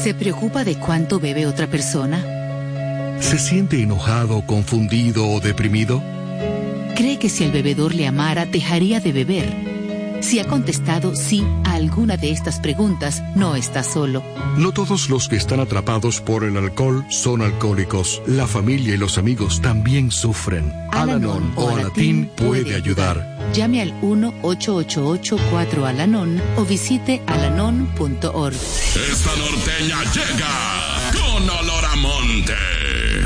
¿Se preocupa de cuánto bebe otra persona? ¿Se siente enojado, confundido o deprimido? ¿Cree que si el bebedor le amara, dejaría de beber? Si ha contestado sí a alguna de estas preguntas, no está solo. No todos los que están atrapados por el alcohol son alcohólicos. La familia y los amigos también sufren. Al-Anon o Alatín puede ayudar. Llame al 1-888-4-ALANON o visite alanon.org. Esta norteña llega con olor a monte.